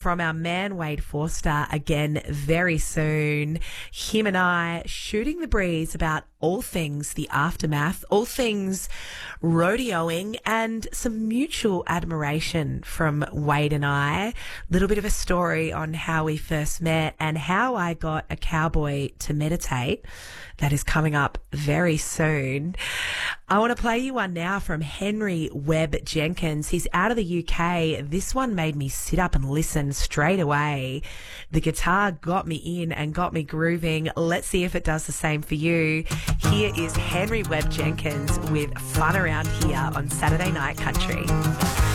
from our man Wade Forster again very soon. Him and I shooting the breeze about all things the aftermath, all things rodeoing, and some mutual admiration from Wade and I. A little bit of a story on how we first met and how I got a cowboy to meditate. That is coming up very soon. I want to play you one now from Henry Webb Jenkins. He's out of the UK. This one made me sit up and listen straight away. The guitar got me in and got me grooving. Let's see if it does the same for you. Here is Henry Webb Jenkins with Fun Around Here on Saturday Night Country.